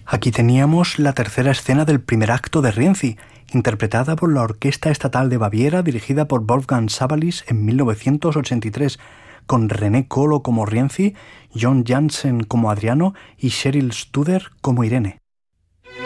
Aquí teníamos la tercera escena del primer acto de Rienzi, interpretada por la Orquesta Estatal de Baviera dirigida por Wolfgang Savalis en 1983, con René Colo como Rienzi, John Janssen como Adriano y Cheryl Studer como Irene.